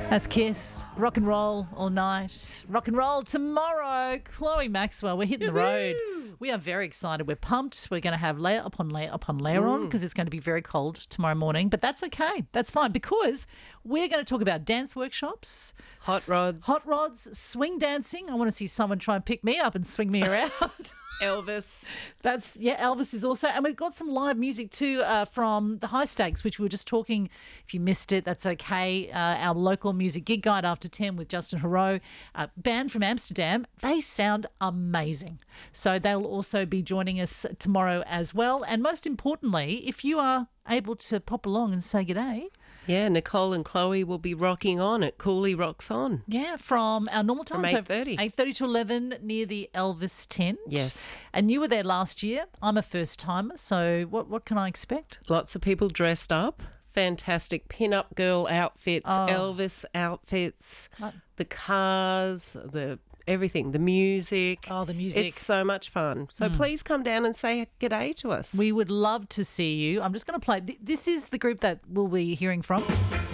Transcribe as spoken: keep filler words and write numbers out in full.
That's Kiss. Rock and roll all night. Rock and roll tomorrow. Chloe Maxwell, we're hitting the road. We are very excited. We're pumped. We're going to have layer upon layer upon layer on because it's going to be very cold tomorrow morning. But that's okay. That's fine because we're going to talk about dance workshops. Hot rods. Hot rods, swing dancing. I want to see someone try and pick me up and swing me around. Elvis. That's, yeah, Elvis is also, and we've got some live music too uh, from the High Stakes, which we were just talking. If you missed it, that's okay. Uh, our local music gig guide after ten with Justin Hero, uh, band from Amsterdam. They sound amazing. So they'll also be joining us tomorrow as well. And most importantly, if you are able to pop along and say g'day. Yeah, Nicole and Chloe will be rocking on at Cooley Rocks On. Yeah, from our normal time. From eight thirty. So eight thirty to eleven near the Elvis tent. Yes. And you were there last year. I'm a first timer, so what, what can I expect? Lots of people dressed up. Fantastic pin-up girl outfits, Oh. Elvis outfits, Right. the cars, the everything, the music. Oh, the music. It's so much fun. So please come down and say g'day to us. We would love to see you. I'm just going to play. Th- This is the group that we'll be hearing from.